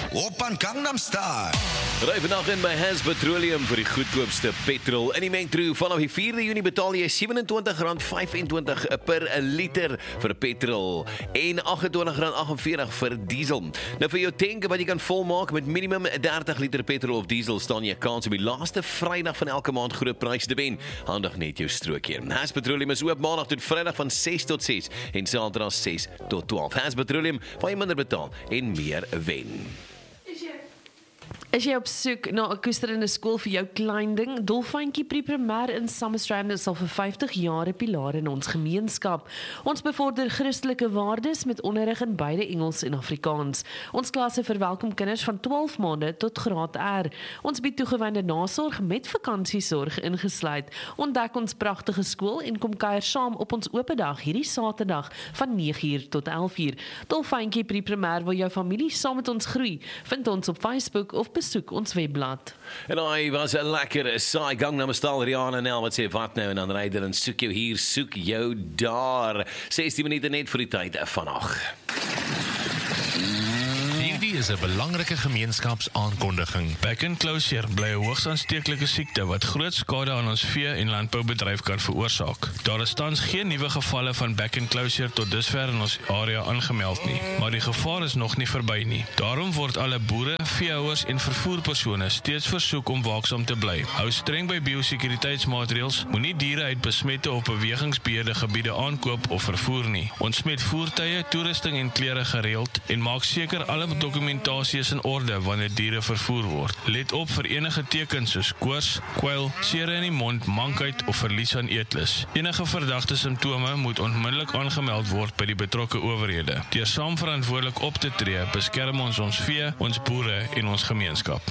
Oppan Gangnam Style. Ry vandag in by Has Petroleum vir die goedkoopste petrol. In die mengtroe vanaf die 4de Junie betaal jy R27.25 per liter vir petrol en R28.48 vir diesel. Nou vir jou tank wat jy kan volmaak met minimum 30 liter petrol of diesel staan jy kans om die laaste Vrydag van elke maand groot prys te wen. Handig net jou strokie. Has Petroleum is oop maandag tot Vrydag van 6 tot 6 en Saterdag 6 tot 12. Has Petroleum, waar jy minder betaal en meer wen. Is jy op soek na 'n koesterende skool vir jou klein ding? Dolfyntjie Pre-Primêr in Summerstrand is al vir 50 jaar 'n pilaar in ons gemeenskap. Ons bevorder Christelike waardes met onderrig in beide Engels en Afrikaans. Ons klasse verwelkom kinders van 12 maande tot graad R. Ons bied toegewyde nasorg met vakansiesorg ingesluit. Ontdek ons pragtige skool en kom kuier saam op ons oop dag hierdie Saterdag van 9:00 tot 11:00. Dolfyntjie Pre-Primêr wil jou familie saam met ons groei. Vind ons op Facebook of besoek ons webblad. En hy was 'n lekker saai Gangnam Style Rihanna Nel wat sê wat nou en dan ry dit en soek jou hier, soek jou daar. 16 minute net vir die tyd van 8. Hierdie is 'n belangrike gemeenskapsaankondiging. Back and closure bly 'n hoogs aansteeklike siekte wat groot skade aan ons vee- en landboubedryf kan veroorsaak. Daar is tans geen nuwe gevalle van back and closure tot dusver in ons area aangemeld nie, maar die gevaar is nog nie verby nie. Daarom word alle boere, veehouers en vervoerpersone steeds versoek om waaksaam te bly. Hou streng by biosekuriteitsmaatreëls, moenie diere uit besmette of bewegingsbeheerde gebiede aankoop of vervoer nie. Ontsmet voertuie, toerusting en klere gereeld en maak seker alle dokumentasie is in orde wanneer diere vervoer word. Let op vir enige tekens soos koors, kwyl, sere in die mond, mankheid of verlies aan eetlus. Enige verdagte simptome moet onmiddellik aangemeld word by die betrokke owerhede. Deur saam verantwoordelik op te tree, beskerm ons vee, ons boere en ons gemeenskap.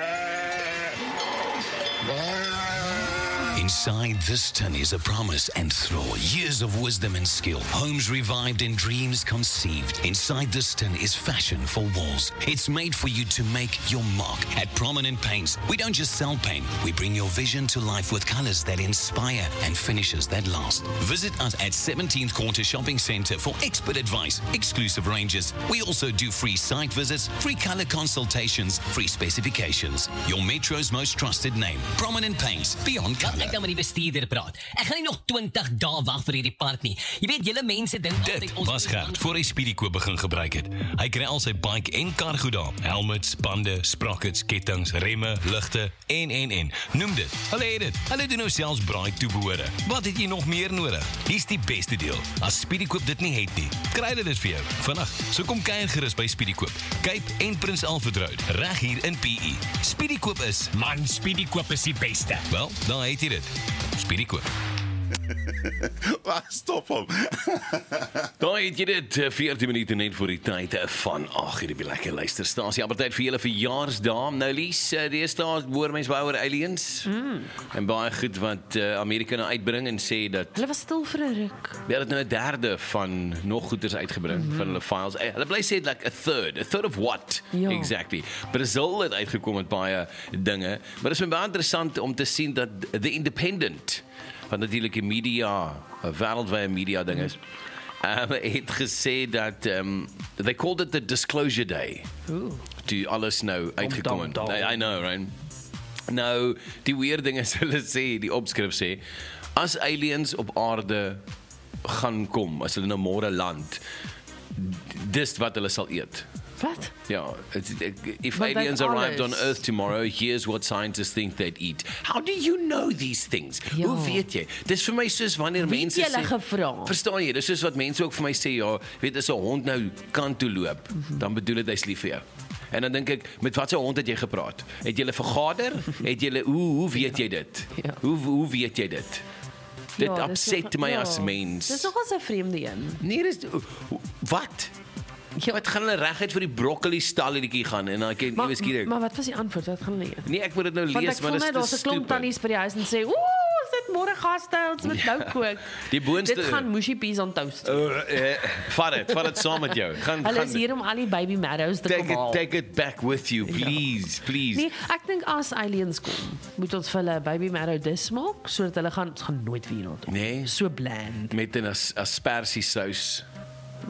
Inside this tin is a promise and throw, years of wisdom and skill, homes revived and dreams conceived. Inside this tin is fashion for walls. It's made for you to make your mark. At Prominent Paints, we don't just sell paint, we bring your vision to life with colors that inspire and finishes that last. Visit us at 17th Quarter Shopping Centre for expert advice, exclusive ranges. We also do free site visits, free color consultations, free specifications. Your Metro's most trusted name, Prominent Paints, beyond color. Ek dan met die bestuurder praat. Ek gaan nie nog 20 dae wag vir hierdie part nie. Jy weet, julle mense dink Dit was Gert voor hy Speedykoop begin gebruik het. Hy kry al sy bike en kar goed daar. Helmets, bande, sprockets, kettings, remme, ligte en. Noem dit. Hulle het dit. Hulle doen nou selfs braai toebehore. Wat het jy nog meer nodig? Hier's die beste deel. As Speedykoop dit nie het nie, kry hulle dit vir jou. Vandag, so kom kuier gerus by Speedykoop. Cape en Prins Alfred Road, reg hier in PE. Speedykoop is, Man, Speedykoop is die beste. wel, daar het jy dit. Speedykoop. Stop hom. Daar het jy dit, 14 minute net voor die tyd van 8, hierdie lekker luisterstasie. Maar tyd vir julle verjaarsdae. Nou Lies, deesdae hoor mense baie oor aliens. En baie goed wat Amerika nou uitbring en sê dat Hulle was stil vir 'n ruk. hulle het nou 'n derde van nog goeders uitgebring van hulle files. Hulle bly sê like a third of what? Ja. Exactly. Brazil het uitgekom met baie dinge, maar dit is baie interessant om te sien dat The Independent, wat natuurlik die media, wêreldwye media ding is, het gesê dat they called it the disclosure day. Toe alles nou uitgekom het. I know, right? Nou, die weird ding is hulle sê, die opskrif sê, as aliens op aarde gaan kom, as hulle nou môre land, dis wat hulle sal eet. Wat? Ja, if Maar aliens dat arrived on alles. Earth tomorrow, here's what scientists think they'd eat. How do you know these things? Ja. Hoe weet jy? Dis vir my soos wanneer Wie het mense julle sê, gevra? verstaan jy, dis soos wat mense ook vir my sê, ja, weet as 'n hond nou kant toe loop, dan bedoel dit hy's lief vir jou. En dan dink ek, met watter hond het jy gepraat? Het jy vergader? Het jy hoe weet jy dit? Ja. Hoe weet jy dit? Dit Ja, dis upset nog- my ja. as mens. Dis nogal 'n vreemde een. Nee, dis wat? Ja, wat gaan hulle reguit vir die broccoli stalletjie gaan en dan kan jy skielik. Maar wat was die antwoord? Wat gaan hulle eet? Nee, ek moet dit nou Want lees, ek maar voel dis net daar's 'n klomp tannies by die huis en sê, "Ooh, is dit môre gaste, ons moet nou kook." Die boonste- Dit gaan mushy peas on toast. Vat dit saam met jou. Hulle is hier om al die baby marrows te kom haal. Take it back with you, please, please. Nee, ek dink as aliens kom, moet ons vir hulle baby marrow dis maak sodat hulle gaan nooit weer na toe. Nee. So bland. Met 'n aspersie sous.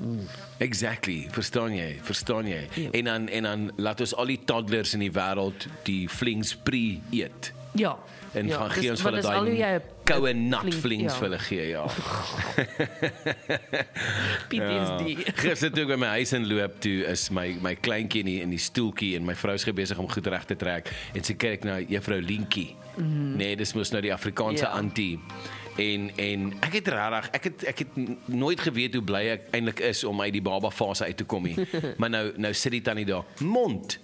Exactly, verstaan jy? Ja. En dan laat ons al die toddlers in die wêreld die flings pre eet. Ja. En ja, gaan gee ons vir wat hulle is al hoe jy daai 'n koue nat flink- flings ja. vir hulle gee, ja. PTSD. Gister toe ek by my huis inloop, toe is my kleintjie in die stoeltjie en my vrou is besig om goed reg te trek en sy kyk na juffrou Lientjie. Nee, dis mos nou die Afrikaanse Ja. auntie. En ek het regtig ek het nooit geweet hoe bly ek eintlik is om uit die baba fase uit te kom nie. Maar nou sit die tannie daar. Mond.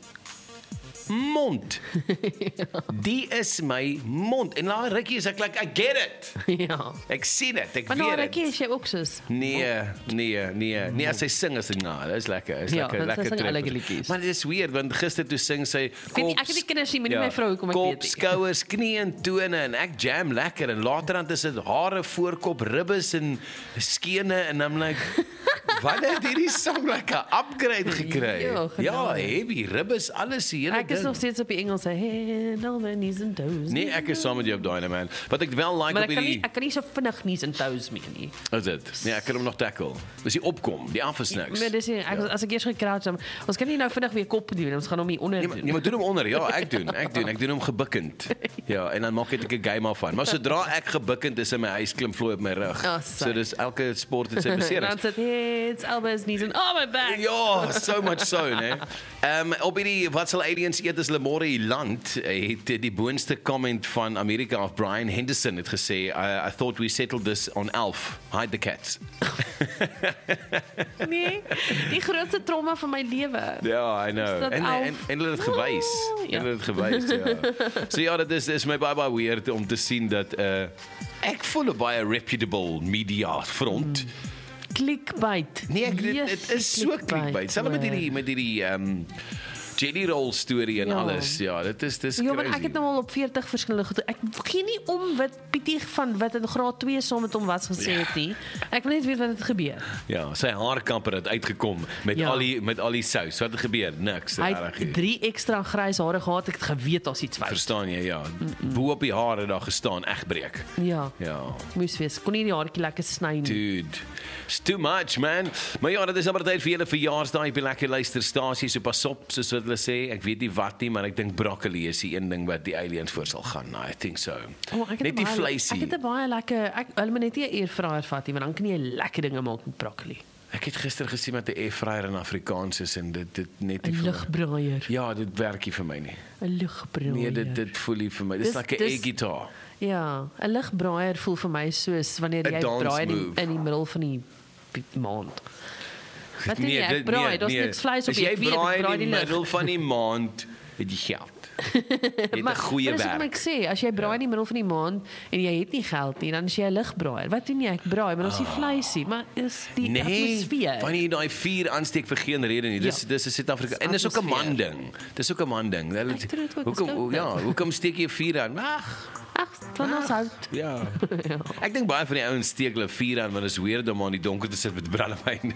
Die is my mond. En na rukkie is ek like, I get it. Ja. Ek sien dit, ek Maar nou weet rukkie dit. is jy ook soos. Nee, as sy sing as ek dis lekker. Is Ja, lekker, sy lekker sing trip. alle liedjies. Maar dit is weird want gister toe sing sy Ek het die kinders sien, maar nie my vrou hoekom ek kop, weet nie. skouers, knie en tone en ek jam lekker en laterand is dit hare, voorkop, ribbes en skene en I'm like wat het hierdie sang like 'n upgrade gekry? Ja, Ja, genade. heavy ribbes, alles die hele Ek is ding. nog steeds op die Engelse handle my knees and toes. Nee, ek is saam met jou op daai man. Wat ek wel like maar op hierdie ek kan nie so vinnig knees and toes meer nie. is dit. Nee, ek kan hom nog tackle. Dis die opkom, die af is niks. Maar dis nie, as ek eers gecrouch het, ons kan nie nou vinnig weer kop doen, ons gaan hom hier onder Nee, doen. maar doen hom onder. Ja, ek doen hom gebukkend. Ja, en dan maak ek 'n game af van. Maar sodra ek gebukkend is in my huis klim vloei op my rug. Oh, So dis elke sport het sy Dan beserings. sit heads, elbows, knees and oh my back. Ja, so much so, né? Op hierdie wat sal aliens eet as hulle môre hier land, het die boonste comment van Amerika of Brian Henderson het gesê, I thought we settled this on Elf. Hide the cats. Nee, die grootste trauma van my lewe. Ja, I know. Is dat En Elf? hulle het gewys. Ja. Hulle het gewys, ja. So ja, dit is my baie weird om te sien dat ek voel 'n baie reputable media front. Clickbait. Nee, dit Yes, is so clickbait. Selfs met hierdie jelly roll storie en Ja. alles. Ja, dit is Ja, maar ek crazy. het nou al op 40 verskillende goed. Ek gee nie om wat Pietie van wat in graad 2 saam met hom was gesê het nie. Ek wil net weet wat het gebeur. Ja, sy haarkamper het uitgekom met Ja. al die sous. Wat het gebeur? Niks. Hy regtig. het 3 ekstra grys hare gehad. Ek het geweet daar's iets fout. Verstaan jy? Ja. Bo op die hare daar gestaan, egbreek. Ja. Ja. Moes wees. Kon nie die haartjie lekker sny nie. Dude, it's too much, man. Maar ja, dit is maar tyd vir julle verjaarsdag op die lekker luisterstasie. So pas op, soos wat hulle sê. Ek weet nie wat nie, maar ek dink broccoli is die een ding wat die aliens voor sal gaan. I think so. Oh, ek het Net die baie- vleisie. Ek het 'n baie lekker hulle moet net nie 'n airfryer vat nie, want dan kan jy lekker dinge maak met broccoli. Ek het gister gesien met 'n airfryer in Afrikaans is en dit net nie 'n vir my. Lugbraaier. Ja, dit werk nie vir my nie. 'n Lugbraaier. Nee, dit voel nie vir my. Dis like 'n e-gitaar. Ja, 'n lugbraaier voel vir my soos wanneer 'n jy dance braai move. in die middel van die maand. Wat doen jy? Ek braai, daar's niks vleis op As die jy ek weet, braai ek braai in die die middel lug. van die maand, het jy geld. Jy het 'n goeie maar dis werk. wat ek sê, as jy braai in die middel van die maand en jy het nie geld nie, dan is jy 'n lugbraaier. Wat doen jy? Ek braai, maar ons nie vleisie, maar is die Nee, atmosfeer. wanneer jy daai vuur aansteek vir geen rede nie. Dis Ja. dis 'n Suid-Afrika. En dis ook 'n man ding. Dis ook 'n man ding. Ek doen dit ook, dis Hoekom koud. ja, hoekom steek jy vuur aan? Ag, van ons hout. Ja. Ek dink baie van die ouens steek hulle vuur aan want dit is weird om aan die donker te sit met brandewyn.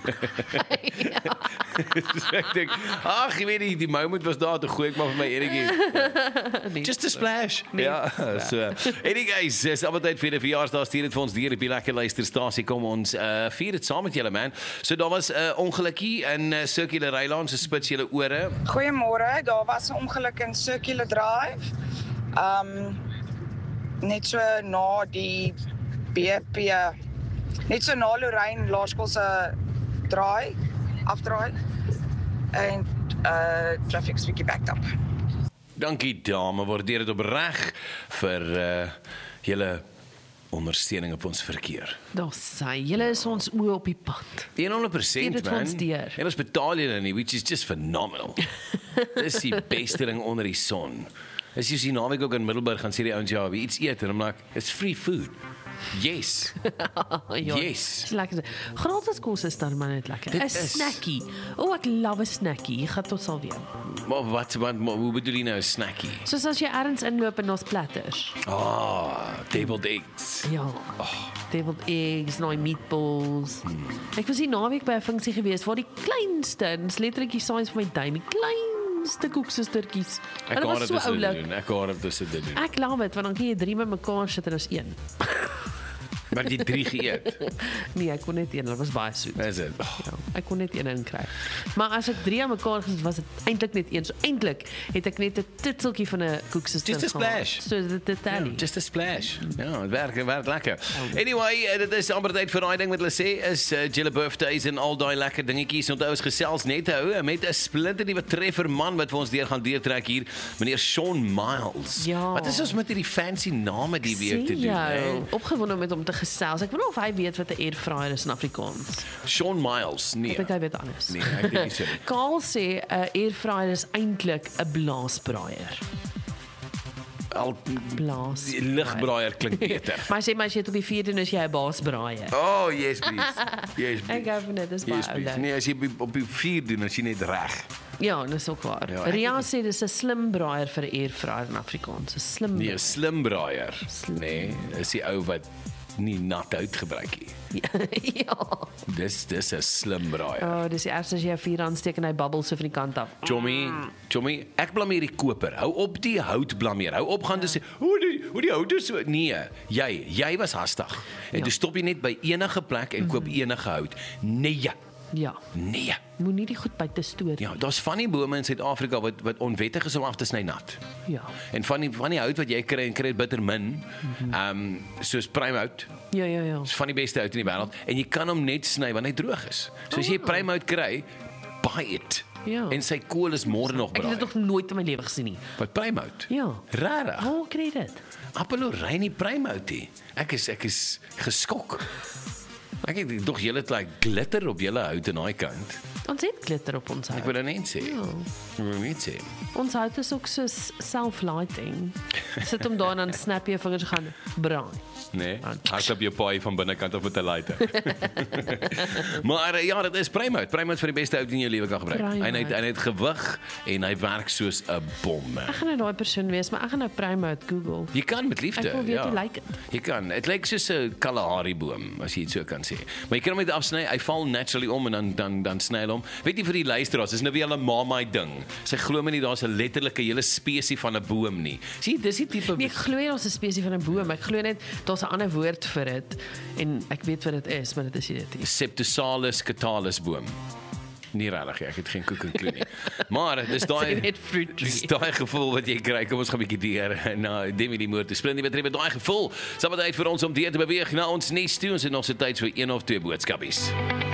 So ek dink, ag, jy weet die moment was daar toe gooi ek maar vir my enetjie. Nee. Just a splash. Ja, so. Anyways, dis altyd vir die verjaarsdag stuur dit vir ons deur op die lekker luisterstasie kom ons vier dit saam met julle man. So daar was 'n ongelukkie in Circular Island, so spits julle ore. Goeiemôre, daar was 'n ongeluk in Circular Drive. Net so na die BP, net so na Lorraine Laerskool se afdraai. En traffic's bietjie backed up. Dankie dame, waardeer dit opreg vir julle ondersteuning op ons verkeer. Daar sê, julle is ons oë op die pad. 100% Stuur dit vir man. ons deur. En ons betaal julle nie, which is just phenomenal. Dis die beste ding onder die son. As jy sien naweek ook in Middelburg gaan sê die ouens ja, wie iets eet en I'm like, it's free food. Yes. Ja, Yes. dis lekker. Gratis kos is dan maar net lekker. Dit 'n is. snackie. O, ek love 'n snackie. Jy gaan tot sal weet. Maar wat hoe bedoel jy nou 'n snackie? Soos as jy ergens inloop en daar's platters. Deviled eggs. Ja. Deviled eggs, nou meatballs. Ek was hier naweek by 'n funksie gewees waar die kleinste, dis letterlik die size van my duim, die kleinste koeksustertjies. Ek Hulle hoor was dit so is dit oulik. doen. Ek hoor dit is dit doen. Ek love dit want dan kan jy 3 met mekaar sit en ons een. Maar jy 3 geëet. Nee, ek kon net een, dit was baie soet. Is dit? ek kon net een inkry. Maar as ek 3 aan mekaar gesit was dit eintlik net een. So eintlik het ek net 'n titseltjie van 'n koeksistern Just a splash. So dit tally. Just a splash. Ja, het werk lekker. Anyway, dit is amper tyd vir daai ding wat hulle sê is julle birthdays en al daai lekker dingetjies. Onthou ons gesels net met 'n splinternuwe treffer man wat vir ons gaan deurtrek hier, meneer Shaun Miles. Ja. Wat is ons met hierdie fancy name die week te doen, hè? Opgewonde om met hom te gesels. Ek weet of hy weet wat 'n airfryer is in Afrikaans. Shaun Miles, nee. Ek dink hy weet anders. Nee, ek dink nie so nie. Karl sê 'n airfryer is eintlik 'n blaasbraaier. Die ligbraaier klink beter. Maar sê maar as jy dit op die vuur doen is jy 'n baasbraaier. Oh, yes please. Yes Ek please. gou van dit is baie Yes please. oulik. Nee, as jy op die vuur doen, as jy net reg. Ja, dis ook waar. Ja, Ria sê dis 'n slim braaier vir 'n airfryer in Afrikaans. 'n Slim. Nee, slim braaier. Nee, is die ou wat nie nat hout gebruik nie. Ja. Dis 'n slim braaier. Oh, dis die ergste as jy 'n vuur aansteek en hy babbel so van die kant af. Chommy, ek blameer die koper. Hou op die hout blameer. Hou op gaan dis hoe die hout is so. Nee, jy was hastig. En toe stop jy net by enige plek en koop enige hout. Nee. Ja. Nee. Moenie die goed buite stoor. Ja, daar's van die bome in Suid-Afrika wat onwettig is om af te sny nat. Ja. En van die hout wat jy kry en kry bitter min, soos pruimhout. Ja. Dis van die beste hout in die wêreld en jy kan hom net sny wanneer hy droog is. So as jy pruimhout kry, buy it. Ja. En sy kool is môre nog Ek het braai. dit nog nooit in my lewe gesien nie. Wat pruimhout? Ja. Rarig. Hoe kry jy dit? Appelorein pruimhoutie. Ek is geskok. Ek het tog julle het like glitter op julle hout aan daai kant. Ons het glitter op ons Ek hout. wil dit net sê. Ja. Ek wil net sê. Ons hout is ook so self-lighting. Sit hom daar en dan snap jy vingers gaan braai. Nee, hard op jou paai van binnekant of met 'n lighter. Maar ja, dit is pruimhout. Pruimhout vir die beste hout in jou lewe kan gebruik. Pruimhout. Hy het gewig en hy werk soos 'n bom. Ek gaan nou daai persoon wees, maar ek gaan nou pruimhout Google. Jy kan met liefde. Ek wil weet hoe lyk dit. Jy kan. Dit lyk soos 'n Kalahari boom as jy dit so kan sê. Maar jy kan hom net afsny. Hy val naturally om en dan sny hy hom. Weet jy vir die luisteraars, dis nou weer 'n mamai ding. Sy glo my nie daar's 'n letterlike hele spesie van 'n boom nie. Sien, dis die tipe Nee, ek glo nie ons 'n spesie van 'n boom. Ek glo net daar's 'n ander woord vir dit en ek weet wat dit is, maar dit is nie dit nie. Septosalus catalis boom. Nie regtig, ek het geen koek en kloe nie. Maar dis Sê daai net fruit tree. dis daai gevoel wat jy kry. Kom ons gaan 'n bietjie deur na Demi die motor. Splint nie betref daai gevoel. Saam met hy vir ons om deur te beweeg na ons nuus toe. Ons het nog so tyd vir een of twee boodskapies.